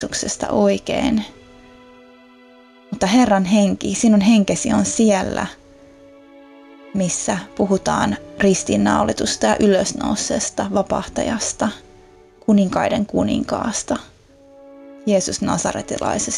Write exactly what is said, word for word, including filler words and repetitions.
Jeesuksesta oikein. Mutta Herran henki, sinun henkesi on siellä, missä puhutaan ristiinnaulitusta ja ylösnouseesta vapahtajasta, kuninkaiden kuninkaasta, Jeesus Nasaretilaisesta.